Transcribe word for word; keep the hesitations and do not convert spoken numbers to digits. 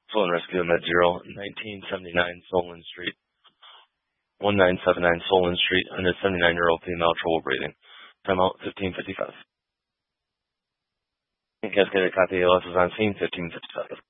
Solon Rescue Med Zero, nineteen seventy-nine Solon Street, nineteen seventy-nine Solon Street, one hundred seventy-nine-year-old female, trouble breathing. Timeout fifteen fifty-five. Cascade copy A L S is on scene fifteen fifty-five.